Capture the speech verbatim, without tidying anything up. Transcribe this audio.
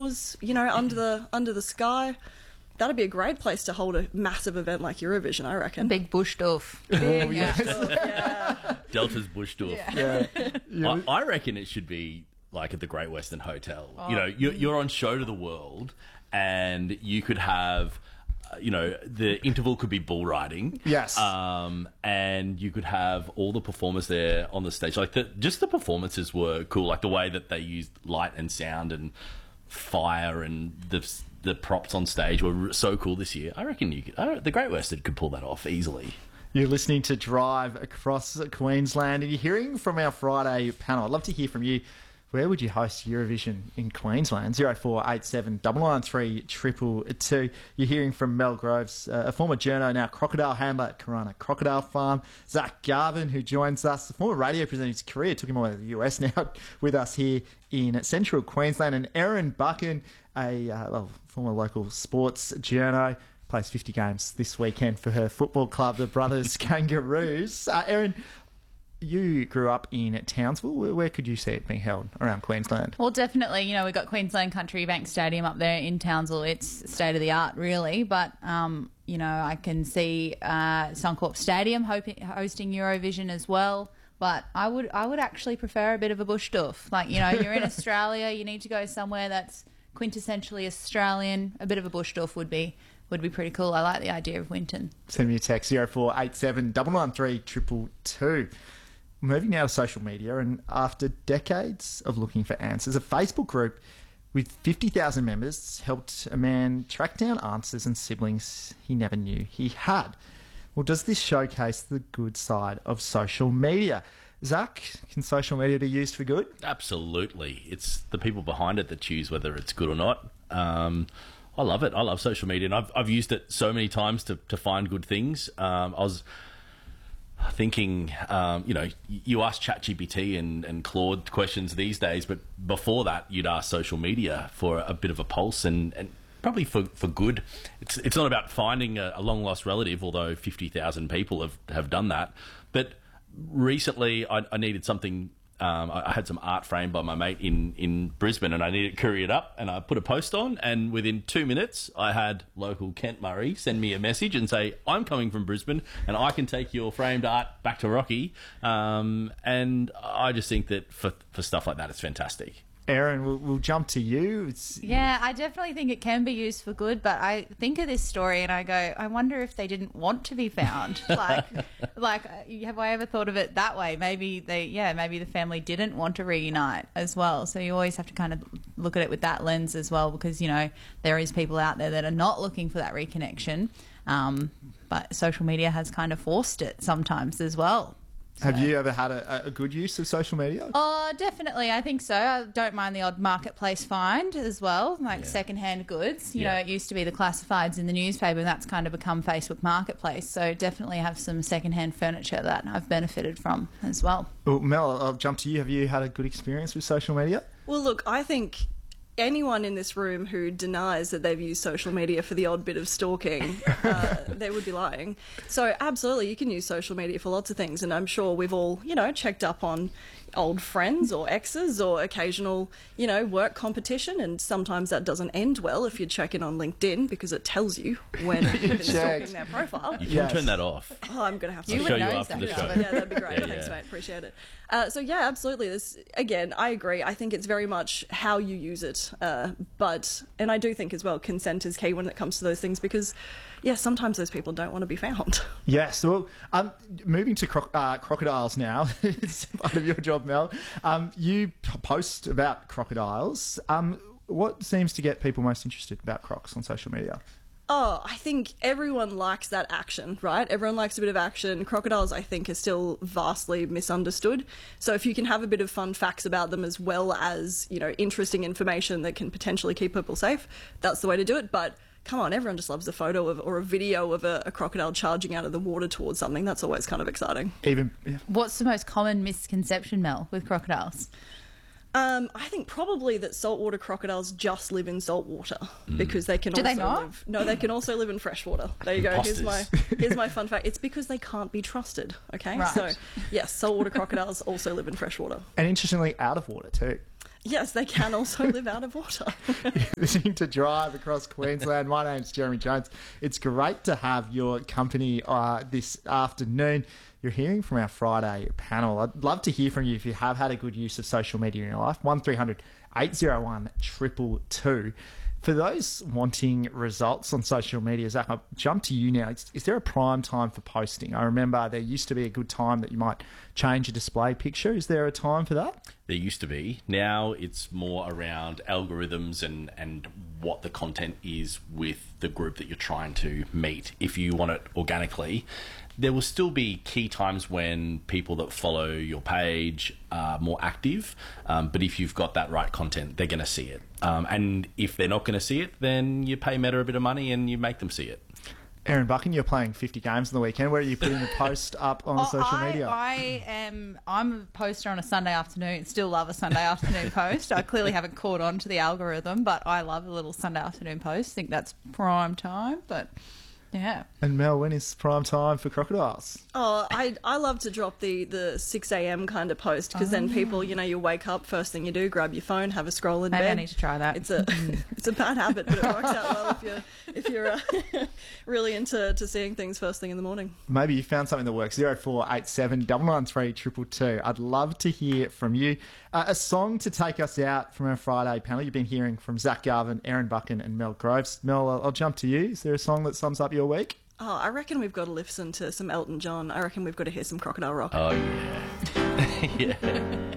was, you know, under the under the sky. That'd be a great place to hold a massive event like Eurovision, I reckon. A big Buschdorf. Oh, yes. yeah. Delta's Buschdorf. Yeah. Yeah. I, I reckon it should be like at the Great Western Hotel. Oh. You know, you're, you're on show to the world, and you could have, uh, you know, the interval could be bull riding. Yes. Um, and you could have all the performers there on the stage. Like, the, just the performances were cool. Like, the way that they used light and sound and fire and the the props on stage were so cool this year. I reckon you could, I don't, the Great Western could pull that off easily. You're listening to Drive Across Queensland, and you're hearing from our Friday panel. I'd love to hear from you. Where would you host Eurovision in Queensland? zero four eight seven nine nine three two two two. You're hearing from Mel Groves, uh, a former journo, now crocodile handler at Corona Crocodile Farm. Zach Garvin, who joins us, the former radio presenter, his career took him all over the U S, now with us here in central Queensland. And Erin Buchan, a uh, well, former local sports journo, plays fifty games this weekend for her football club, the Brothers Kangaroos. Uh, Erin, you grew up in Townsville. Where, where could you see it being held around Queensland? Well, definitely. You know, we've got Queensland Country Bank Stadium up there in Townsville. It's state of the art, really. But, um, you know, I can see uh, Suncorp Stadium hoping, hosting Eurovision as well. But I would I would actually prefer a bit of a Buschdorf. Like, you know, you're in Australia, you need to go somewhere that's quintessentially Australian. A bit of a Buschdorf would be would be pretty cool. I like the idea of Winton. Send me a text, zero four eight seven nine nine three two two two. Moving now to social media, and after decades of looking for answers, a Facebook group with fifty thousand members helped a man track down answers and siblings he never knew he had. Well, does this showcase the good side of social media? Zach, can social media be used for good? Absolutely. It's the people behind it that choose whether it's good or not. Um, I love it. I love social media, and I've, I've used it so many times to, to find good things. Um, I was thinking, um, you know, you ask ChatGPT and, and Claude questions these days, but before that, you'd ask social media for a bit of a pulse, and, and probably for, for good. It's it's not about finding a, a long-lost relative, although fifty thousand people have, have done that. But recently, I, I needed something. Um, I, I had some art framed by my mate in, in Brisbane, and I needed it couriered up, and I put a post on, and within two minutes, I had local Kent Murray send me a message and say, I'm coming from Brisbane, and I can take your framed art back to Rocky. Um, and I just think that for, for stuff like that, it's fantastic. Erin, we'll, we'll jump to you. It's, Yeah, I definitely think it can be used for good, but I think of this story and I go, I wonder if they didn't want to be found. like, like, have I ever thought of it that way? Maybe they, yeah, maybe the family didn't want to reunite as well. So you always have to kind of look at it with that lens as well, because, you know, there is people out there that are not looking for that reconnection. Um, but social media has kind of forced it sometimes as well. Have you ever had a, a good use of social media? Oh, definitely. I think so. I don't mind the odd marketplace find as well, like Yeah. secondhand goods. You Yeah. know, it used to be the classifieds in the newspaper, and that's kind of become Facebook Marketplace. So definitely have some secondhand furniture that I've benefited from as well. Well, Mel, I'll jump to you. Have you had a good experience with social media? Well, look, I think anyone in this room who denies that they've used social media for the odd bit of stalking, uh, they would be lying. So absolutely, you can use social media for lots of things, and I'm sure we've all, you know, checked up on old friends or exes or occasional, you know, work competition, and sometimes that doesn't end well if you check in on LinkedIn, because it tells you when you've been stalking their profile. You can Yes. turn that off. Oh, I'm going to have to You I'll would show you know after the exactly. show. yeah, that'd be great. Yeah, Thanks, yeah. mate. Appreciate it. Uh, so, yeah, absolutely. This again, I agree. I think it's very much how you use it. Uh, but, and I do think as well, consent is key when it comes to those things, because, yeah, sometimes those people don't want to be found. Yes. Well, um, moving to cro- uh, crocodiles now. It's part of your job, Mel. Um, you p- post about crocodiles. Um, what seems to get people most interested about crocs on social media? Oh, I think everyone likes that action, right? Everyone likes a bit of action. Crocodiles, I think, are still vastly misunderstood. So if you can have a bit of fun facts about them as well as, you know, interesting information that can potentially keep people safe, that's the way to do it. But come on, everyone just loves a photo of or a video of a, a crocodile charging out of the water towards something. That's always kind of exciting. Even yeah. What's the most common misconception, Mel, with crocodiles? Um, I think probably that saltwater crocodiles just live in saltwater because they can Do also they not? live. No, they can also live in freshwater. There you go. Here's my Imposters. here's my fun fact. It's because they can't be trusted. Okay, Right. so yes, saltwater crocodiles also live in freshwater. And interestingly, out of water too. Yes, they can also live out of water. Listening to Drive across Queensland. My name's Jeremy Jones. It's great to have your company uh, this afternoon. You're hearing from our Friday panel. I'd love to hear from you if you have had a good use of social media in your life. one three hundred eight oh one two two two. For those wanting results on social media, Zach, I'll jump to you now. Is, is there a prime time for posting? I remember there used to be a good time that you might change a display picture. Is there a time for that? There used to be. Now it's more around algorithms and, and what the content is with the group that you're trying to meet. If you want it organically, there will still be key times when people that follow your page are more active. Um, but if you've got that right content, they're going to see it. Um, and if they're not going to see it, then you pay Meta a bit of money and you make them see it. Erin Buchan, you're playing fifty games on the weekend. Where are you putting the post up on Oh, social I, media? I am. I'm a poster on a Sunday afternoon. Still love a Sunday afternoon post. I clearly haven't caught on to the algorithm, but I love a little Sunday afternoon post. Think that's prime time. But yeah. And Mel, when is prime time for crocodiles? Oh, I I love to drop the, the six a.m. kind of post because then people, you know, you wake up, first thing you do, grab your phone, have a scroll in Maybe bed. I need to try that. It's a it's a bad habit, but it works out well if you're if you're uh, really into to seeing things first thing in the morning. Maybe you found something that works. zero four eight seven nine nine three two two two. I'd love to hear from you. Uh, a song to take us out from our Friday panel. You've been hearing from Zach Garvin, Erin Buchan and Mel Groves. Mel, I'll, I'll jump to you. Is there a song that sums up your week? Oh, I reckon we've got to listen to some Elton John. I reckon we've got to hear some Crocodile Rock. Oh, yeah. Yeah.